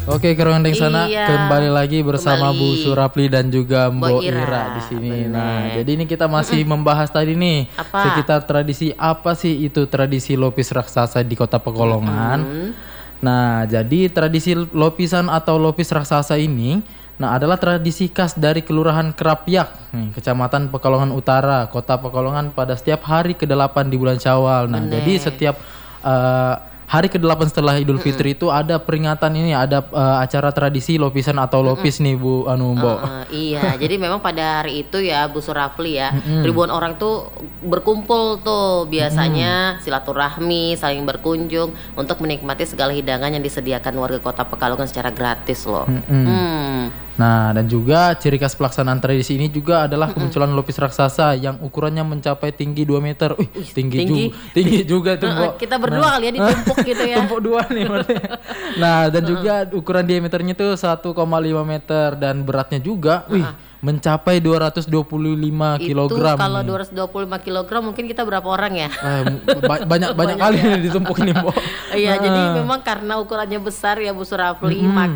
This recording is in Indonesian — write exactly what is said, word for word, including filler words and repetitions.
Oke, Kerong yang sana Iya, kembali lagi bersama kembali. Bu Surapli dan juga Mbok Mbok Ira, Ira di sini. bener. Nah, jadi ini kita masih membahas tadi nih Apa? sekitar tradisi apa sih itu tradisi lopis raksasa di Kota Pekalongan. Hmm. Nah, jadi tradisi lopisan atau lopis raksasa ini nah adalah tradisi khas dari Kelurahan Kerapyak, nih, Kecamatan Pekalongan Utara, Kota Pekalongan pada setiap hari kedelapan di bulan Syawal. Nah, Bener. jadi setiap eh, hari kedelapan setelah Idul Fitri itu ada peringatan ini, ada eh, acara tradisi lopisan atau lopis nih Bu anu Mbok. Uh, iya, jadi memang pada hari itu ya Bu Surafli ya, ribuan orang tuh berkumpul tuh biasanya silaturahmi, saling berkunjung untuk menikmati segala hidangan yang disediakan warga Kota Pekalongan secara gratis loh. Hmm. Nah, dan juga ciri khas pelaksanaan tradisi ini juga adalah kemunculan lopis raksasa yang ukurannya mencapai tinggi dua meter. Wih, tinggi, tinggi. juga. Tinggi juga tuh, Uh, Mbok. kita berdua kali ya ditumpuk gitu ya. Tumpuk dua nih berarti. Nah, dan juga ukuran diameternya itu satu koma lima meter dan beratnya juga wih mencapai dua ratus dua puluh lima kilogram. Itu kalau nih. dua ratus dua puluh lima kilogram mungkin kita berapa orang ya? Eh, ba- banyak banyak kali nih ditumpuk ini, Mbok. Iya, jadi memang karena ukurannya besar ya Bu Surafli,